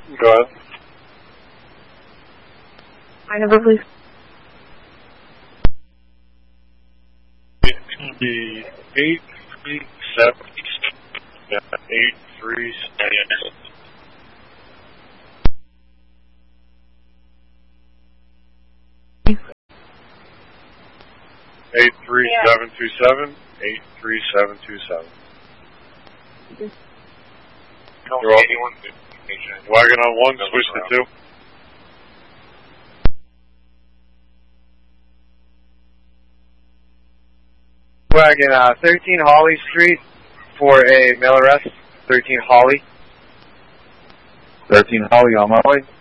Go ahead. My number, please. It's going to be 8377. 83727. 83727. You're all Wagon on 1, switch to 2. Wagon 13 Holly Street for a mail arrest. 13 Holly. 13 Holly, on my way.